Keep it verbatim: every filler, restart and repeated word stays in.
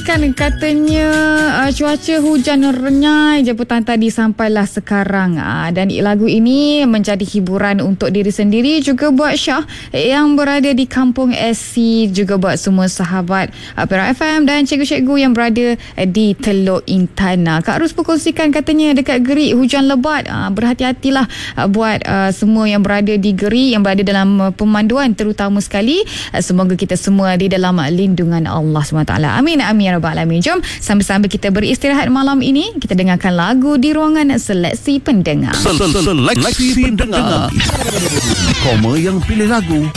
kan katanya uh, cuaca hujan renyai je petang tadi sampailah sekarang. Uh, dan lagu ini menjadi hiburan untuk diri sendiri, juga buat Syah yang berada di Kampung S C, juga buat semua sahabat uh, Perak F M dan cikgu-cikgu yang berada uh, di Teluk Intan. Uh, Kak Ros berkongsikan katanya dekat Gerik hujan lebat. Uh, berhati-hatilah uh, buat uh, semua yang berada di Gerik, yang berada dalam uh, pemanduan terutama sekali. Uh, semoga kita semua di dalam uh, lindungan Allah subhanahu wa taala. Amin amin ya rabbal alamin. Jom sambil-sambil kita beristirahat malam ini, kita dengarkan lagu di ruangan seleksi pendengar. Seleksi pendengar. Koma yang pilih lagu